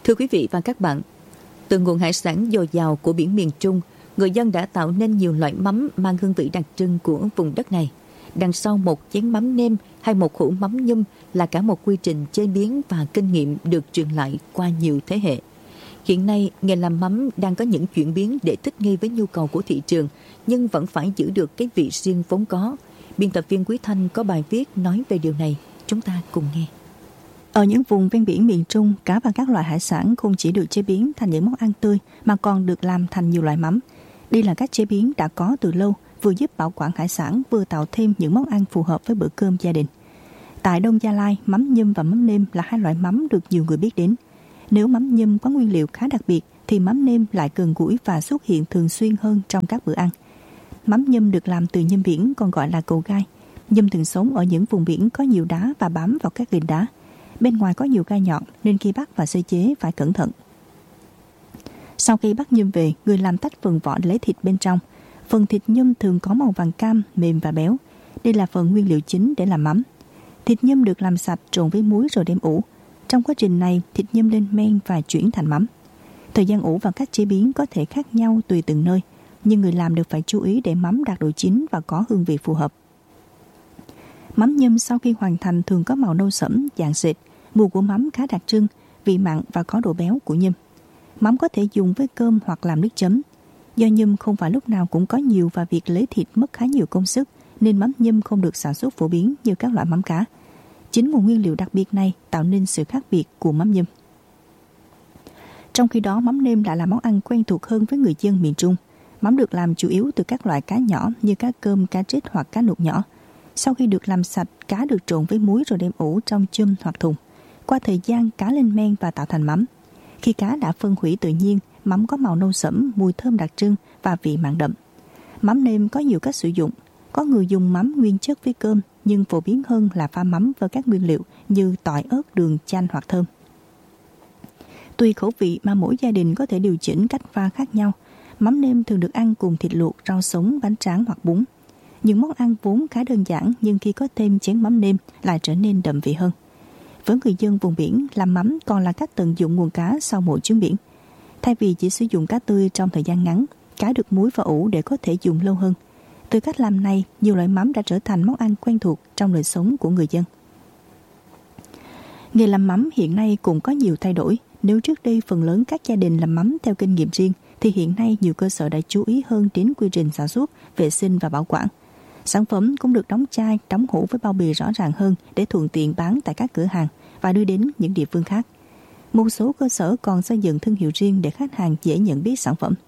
Thưa quý vị và các bạn, từ nguồn hải sản dồi dào của biển miền Trung, người dân đã tạo nên nhiều loại mắm mang hương vị đặc trưng của vùng đất này. Đằng sau một chén mắm nêm hay một hũ mắm nhum là cả một quy trình chế biến và kinh nghiệm được truyền lại qua nhiều thế hệ. Hiện nay, nghề làm mắm đang có những chuyển biến để thích nghi với nhu cầu của thị trường, nhưng vẫn phải giữ được cái vị riêng vốn có. Biên tập viên Quý Thanh có bài viết nói về điều này, chúng ta cùng nghe. Ở những vùng ven biển miền Trung, cá và các loại hải sản không chỉ được chế biến thành những món ăn tươi mà còn được làm thành nhiều loại mắm. Đây là cách chế biến đã có từ lâu, vừa giúp bảo quản hải sản, vừa tạo thêm những món ăn phù hợp với bữa cơm gia đình. Tại Đông Gia Lai, mắm nhum và mắm nêm là hai loại mắm được nhiều người biết đến. Nếu mắm nhum có nguyên liệu khá đặc biệt, thì mắm nêm lại gần gũi và xuất hiện thường xuyên hơn trong các bữa ăn. Mắm nhum được làm từ nhum biển, còn gọi là cầu gai. Nhum thường sống ở những vùng biển có nhiều đá và bám vào các ghềnh đá. Bên ngoài có nhiều gai nhọn nên khi bắt và sơ chế phải cẩn thận. Sau khi bắt nhum về, người làm tách phần vỏ lấy thịt bên trong. Phần thịt nhum thường có màu vàng cam, mềm và béo. Đây là phần nguyên liệu chính để làm mắm. Thịt nhum được làm sạch, trộn với muối rồi đem ủ. Trong quá trình này, thịt nhum lên men và chuyển thành mắm. Thời gian ủ và cách chế biến có thể khác nhau tùy từng nơi, nhưng người làm đều phải chú ý để mắm đạt độ chín và có hương vị phù hợp. Mắm nhum sau khi hoàn thành thường có màu nâu sẫm, dạng sệt. Mùi của mắm khá đặc trưng, vị mặn và có độ béo của nhum. Mắm có thể dùng với cơm hoặc làm nước chấm. Do nhum không phải lúc nào cũng có nhiều và việc lấy thịt mất khá nhiều công sức, nên mắm nhum không được sản xuất phổ biến như các loại mắm cá. Chính nguồn nguyên liệu đặc biệt này tạo nên sự khác biệt của mắm nhum. Trong khi đó, mắm nêm lại là món ăn quen thuộc hơn với người dân miền Trung. Mắm được làm chủ yếu từ các loại cá nhỏ như cá cơm, cá trích hoặc cá nục nhỏ. Sau khi được làm sạch, cá được trộn với muối rồi đem ủ trong chum hoặc thùng. Qua thời gian, cá lên men và tạo thành mắm. Khi cá đã phân hủy tự nhiên, mắm có màu nâu sẫm, mùi thơm đặc trưng và vị mặn đậm. Mắm nêm có nhiều cách sử dụng. Có người dùng mắm nguyên chất với cơm, nhưng phổ biến hơn là pha mắm với các nguyên liệu như tỏi, ớt, đường, chanh hoặc thơm. Tùy khẩu vị mà mỗi gia đình có thể điều chỉnh cách pha khác nhau. Mắm nêm thường được ăn cùng thịt luộc, rau sống, bánh tráng hoặc bún. Những món ăn vốn khá đơn giản, nhưng khi có thêm chén mắm nêm lại trở nên đậm vị hơn. Với người dân vùng biển, làm mắm còn là cách tận dụng nguồn cá sau mỗi chuyến biển. Thay vì chỉ sử dụng cá tươi trong thời gian ngắn, cá được muối và ủ để có thể dùng lâu hơn. Từ cách làm này, nhiều loại mắm đã trở thành món ăn quen thuộc trong đời sống của người dân. Nghề làm mắm hiện nay cũng có nhiều thay đổi. Nếu trước đây phần lớn các gia đình làm mắm theo kinh nghiệm riêng, thì hiện nay nhiều cơ sở đã chú ý hơn đến quy trình sản xuất, vệ sinh và bảo quản. Sản phẩm cũng được đóng chai, đóng hũ với bao bì rõ ràng hơn để thuận tiện bán tại các cửa hàng và đưa đến những địa phương khác. Một số cơ sở còn xây dựng thương hiệu riêng để khách hàng dễ nhận biết sản phẩm.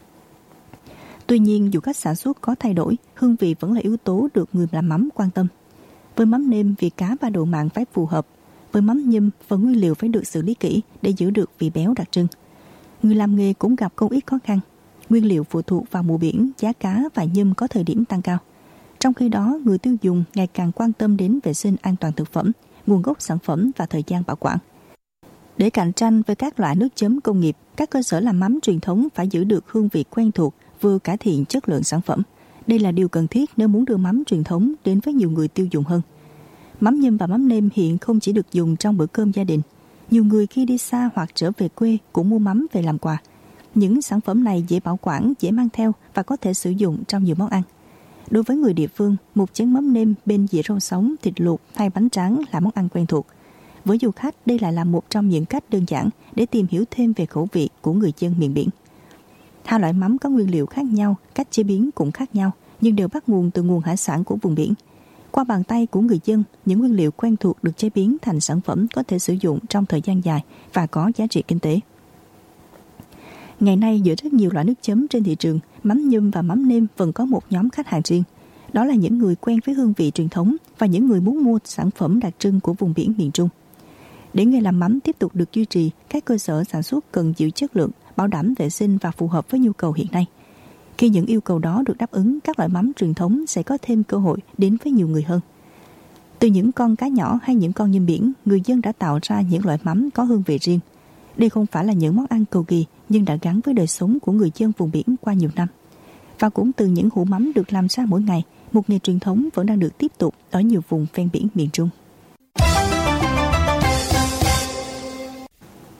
Tuy nhiên, dù cách sản xuất có thay đổi, hương vị vẫn là yếu tố được người làm mắm quan tâm. Với mắm nêm, vị cá và độ mặn phải phù hợp. Với mắm nhum, phần nguyên liệu phải được xử lý kỹ để giữ được vị béo đặc trưng. Người làm nghề cũng gặp không ít khó khăn. Nguyên liệu phụ thuộc vào mùa biển, giá cá và nhum có thời điểm tăng cao. Trong khi đó, người tiêu dùng ngày càng quan tâm đến vệ sinh an toàn thực phẩm, nguồn gốc sản phẩm và thời gian bảo quản. Để cạnh tranh với các loại nước chấm công nghiệp, các cơ sở làm mắm truyền thống phải giữ được hương vị quen thuộc, vừa cải thiện chất lượng sản phẩm. Đây là điều cần thiết nếu muốn đưa mắm truyền thống đến với nhiều người tiêu dùng hơn. Mắm nhum và mắm nêm hiện không chỉ được dùng trong bữa cơm gia đình. Nhiều người khi đi xa hoặc trở về quê cũng mua mắm về làm quà. Những sản phẩm này dễ bảo quản, dễ mang theo và có thể sử dụng trong nhiều món ăn. Đối với người địa phương, một chén mắm nêm bên dĩa rau sống, thịt luộc hay bánh tráng là món ăn quen thuộc. Với du khách, đây lại là một trong những cách đơn giản để tìm hiểu thêm về khẩu vị của người dân miền biển. Hai loại mắm có nguyên liệu khác nhau, cách chế biến cũng khác nhau, nhưng đều bắt nguồn từ nguồn hải sản của vùng biển. Qua bàn tay của người dân, những nguyên liệu quen thuộc được chế biến thành sản phẩm có thể sử dụng trong thời gian dài và có giá trị kinh tế. Ngày nay, giữa rất nhiều loại nước chấm trên thị trường, mắm nhum và mắm nêm vẫn có một nhóm khách hàng riêng. Đó là những người quen với hương vị truyền thống và những người muốn mua sản phẩm đặc trưng của vùng biển miền Trung. Để nghề làm mắm tiếp tục được duy trì, các cơ sở sản xuất cần giữ chất lượng, bảo đảm vệ sinh và phù hợp với nhu cầu hiện nay. Khi những yêu cầu đó được đáp ứng, các loại mắm truyền thống sẽ có thêm cơ hội đến với nhiều người hơn. Từ những con cá nhỏ hay những con nhum biển, người dân đã tạo ra những loại mắm có hương vị riêng. Đây không phải là những món ăn cầu kỳ, nhưng đã gắn với đời sống của người dân vùng biển qua nhiều năm. Và cũng từ những hũ mắm được làm ra mỗi ngày, một nghề truyền thống vẫn đang được tiếp tục ở nhiều vùng ven biển miền Trung.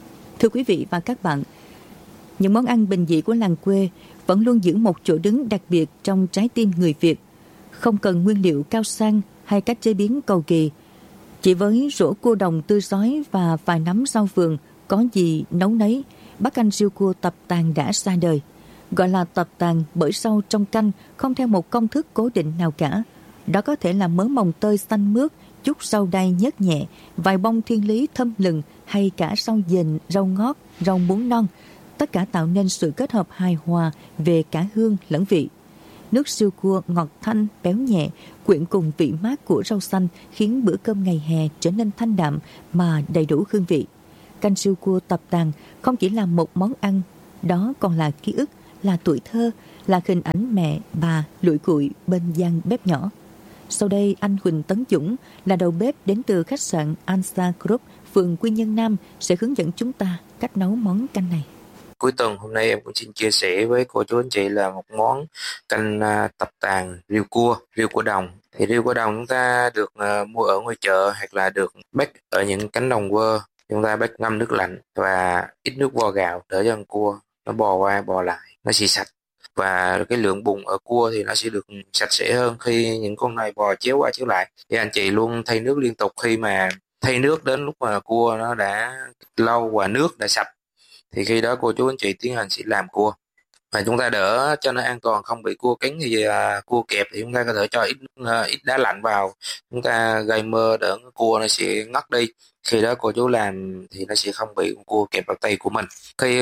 Thưa quý vị và các bạn, những món ăn bình dị của làng quê vẫn luôn giữ một chỗ đứng đặc biệt trong trái tim người Việt. Không cần nguyên liệu cao sang hay cách chế biến cầu kỳ. Chỉ với rổ cua đồng tươi rói và vài nắm rau vườn, có gì nấu nấy, bát canh riêu cua Tập Tàn đã ra đời. Gọi là Tập Tàn bởi rau trong canh không theo một công thức cố định nào cả. Đó có thể là mớ mồng tơi xanh mướt, chút rau đay nhớt nhẹ, vài bông thiên lý thơm lừng hay cả rau dền, rau ngót, rau muống non. Tất cả tạo nên sự kết hợp hài hòa về cả hương lẫn vị. Nước riêu cua ngọt thanh, béo nhẹ, quyện cùng vị mát của rau xanh khiến bữa cơm ngày hè trở nên thanh đạm mà đầy đủ hương vị. Canh riêu cua Tập Tàn không chỉ là một món ăn, đó còn là ký ức, là tuổi thơ, là hình ảnh mẹ, bà lủi cụi bên gian bếp nhỏ. Sau đây, anh Huỳnh Tấn Dũng là đầu bếp đến từ khách sạn Ansa Group, phường Quy Nhơn Nam sẽ hướng dẫn chúng ta cách nấu món canh này. Cuối tuần hôm nay em cũng xin chia sẻ với cô chú anh chị là một món canh Tập Tàn riêu cua đồng. Thì riêu cua đồng chúng ta được mua ở ngoài chợ hoặc là được bắt ở những cánh đồng quơ. Chúng ta bắt ngâm nước lạnh và ít nước vo gạo để cho con cua nó bò qua bò lại, nó sẽ sạch. Và cái lượng bùn ở cua thì nó sẽ được sạch sẽ hơn khi những con này bò chéo qua chéo lại. Thì anh chị luôn thay nước liên tục, khi mà thay nước đến lúc mà cua nó đã lâu và nước đã sạch thì khi đó cô chú anh chị tiến hành sẽ làm cua. Và chúng ta đỡ cho nó an toàn, không bị cua cắn thì cua kẹp thì chúng ta có thể cho ít đá lạnh vào, chúng ta gây mơ đỡ cua nó sẽ ngất đi. Khi đó cô chú làm thì nó sẽ không bị cua kẹp vào tay của mình. Khi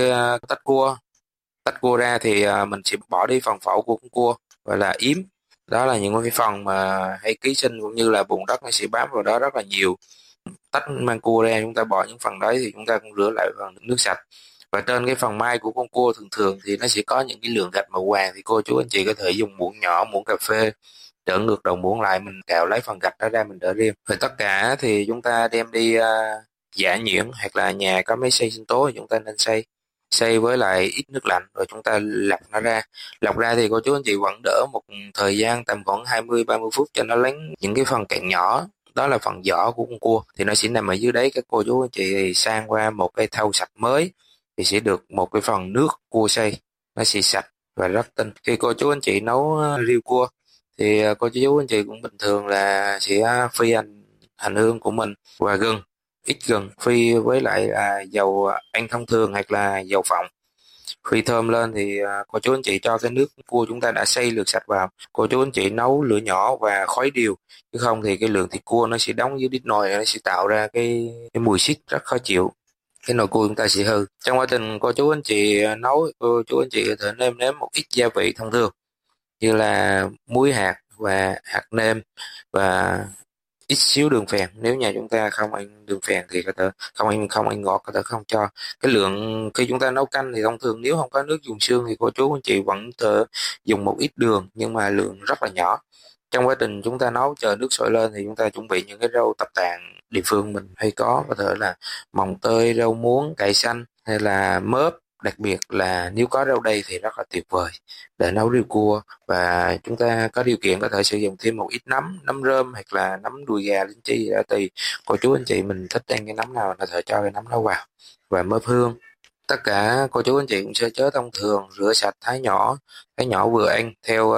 tách cua ra thì mình sẽ bỏ đi phần phẫu của con cua, gọi là yếm. Đó là những cái phần mà hay ký sinh cũng như là bùn đất nó sẽ bám vào đó rất là nhiều. Tách mang cua ra, chúng ta bỏ những phần đấy thì chúng ta cũng rửa lại bằng nước sạch. Và trên cái phần mai của con cua thường thì nó sẽ có những cái lượng gạch màu vàng, thì cô chú anh chị có thể dùng muỗng nhỏ, muỗng cà phê đỡ ngược đầu muỗng lại, mình cạo lấy phần gạch đó ra mình đỡ riêng. Rồi tất cả thì chúng ta đem đi giã nhuyễn, hoặc là nhà có máy xay sinh tố thì chúng ta nên xay với lại ít nước lạnh rồi chúng ta lọc ra thì cô chú anh chị vẫn đỡ một thời gian tầm khoảng 20-30 phút cho nó lấy những cái phần cạn nhỏ, đó là phần vỏ của con cua thì nó sẽ nằm ở dưới đấy. Các cô chú anh chị thì sang qua một cái thau sạch mới thì sẽ được một cái phần nước cua xay, nó sẽ sạch và rất tinh. Khi cô chú anh chị nấu riêu cua thì cô chú anh chị cũng bình thường là sẽ phi hành hương của mình và gừng, ít gừng, phi với lại dầu ăn thông thường hoặc là dầu phộng. Phi thơm lên thì cô chú anh chị cho cái nước cua chúng ta đã xay lược sạch vào. Cô chú anh chị nấu lửa nhỏ và khuấy đều, chứ không thì cái lượng thịt cua nó sẽ đóng dưới đít nồi, nó sẽ tạo ra cái mùi xít rất khó chịu. Cái nồi cua chúng ta sẽ hư. Trong quá trình cô chú anh chị nấu, cô chú anh chị có thể nêm nếm một ít gia vị thông thường như là muối hạt và hạt nêm và ít xíu đường phèn. Nếu nhà chúng ta không ăn đường phèn thì có thể không ăn ngọt, có thể không cho. Cái lượng khi chúng ta nấu canh thì thông thường nếu không có nước dùng xương thì cô chú anh chị vẫn thể dùng một ít đường, nhưng mà lượng rất là nhỏ. Trong quá trình chúng ta nấu chờ nước sôi lên thì chúng ta chuẩn bị những cái rau Tập Tàn địa phương mình hay có thể là mồng tơi, rau muống, cải xanh hay là mớp. Đặc biệt là nếu có rau đay thì rất là tuyệt vời để nấu riêu cua. Và chúng ta có điều kiện có thể sử dụng thêm một ít nấm rơm hoặc là nấm đùi gà, linh chi, đã tùy cô chú anh chị mình thích ăn cái nấm nào có thể cho cái nấm đó vào. Và mớp hương, tất cả cô chú anh chị cũng sơ chế thông thường, rửa sạch, thái nhỏ vừa ăn theo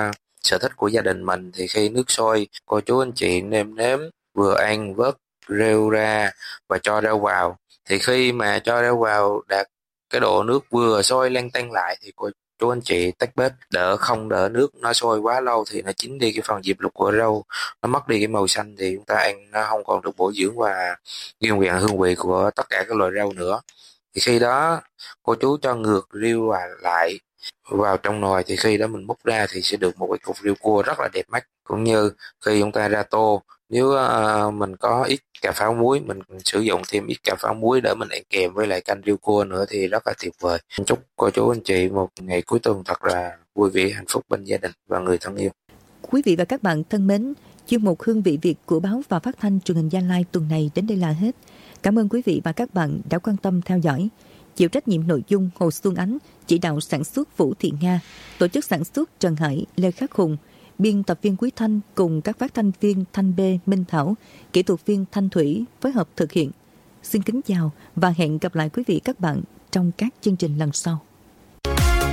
sở thích của gia đình mình. Thì khi nước sôi cô chú anh chị nêm nếm vừa ăn, vớt rêu ra và cho rau vào. Thì khi mà cho rau vào đạt cái độ nước vừa sôi lăn tăn lại thì cô chú anh chị tắt bếp, không đỡ nước nó sôi quá lâu thì nó chín đi cái phần diệp lục của rau, nó mất đi cái màu xanh thì chúng ta ăn nó không còn được bổ dưỡng và nguyên vẹn hương vị của tất cả các loại rau nữa. Thì khi đó cô chú cho ngược riêu lại vào trong nồi, thì khi đó mình múc ra thì sẽ được một cái cục riêu cua rất là đẹp mắt. Cũng như khi chúng ta ra tô, nếu mình có ít cà pháo muối, mình sử dụng thêm ít cà pháo muối để mình ăn kèm với lại canh riêu cua nữa thì rất là tuyệt vời. Chúc cô chú anh chị một ngày cuối tuần thật là vui vẻ, hạnh phúc bên gia đình và người thân yêu. Quý vị và các bạn thân mến, chuyên mục Hương vị Việt của Báo và Phát thanh Truyền hình Gia Lai tuần này đến đây là hết. Cảm ơn quý vị và các bạn đã quan tâm theo dõi. Chịu trách nhiệm nội dung Hồ Xuân Ánh, chỉ đạo sản xuất Vũ Thị Nga, tổ chức sản xuất Trần Hải, Lê Khắc Hùng, biên tập viên Quý Thanh cùng các phát thanh viên Thanh B, Minh Thảo, kỹ thuật viên Thanh Thủy phối hợp thực hiện. Xin kính chào và hẹn gặp lại quý vị các bạn trong các chương trình lần sau.